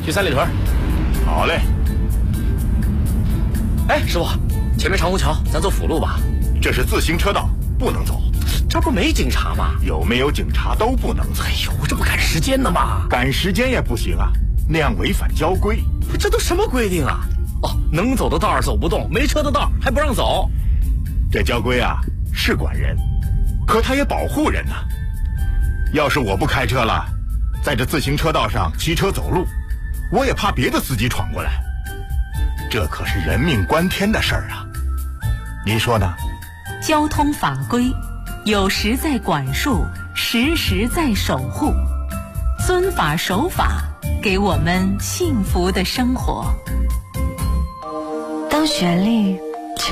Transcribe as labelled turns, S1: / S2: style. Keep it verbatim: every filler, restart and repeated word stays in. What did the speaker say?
S1: 去三里屯。
S2: 好嘞。
S1: 哎，师傅，前面长虹桥，咱走辅路吧。
S2: 这是自行车道，不能走。
S1: 这不没警察吗？
S2: 有没有警察都不能走。
S1: 哎呦，这不赶时间呢吗？
S2: 赶时间也不行啊，那样违反交规。
S1: 这都什么规定啊？哦，能走的道儿走不动，没车的道还不让走。
S2: 这交规啊是管人，可他也保护人呐、啊。要是我不开车了，在这自行车道上骑车走路，我也怕别的司机闯过来。这可是人命关天的事儿啊，您说呢？
S3: 交通法规有时在管束，时时在守护，遵法守法，给我们幸福的生活。
S4: 当旋律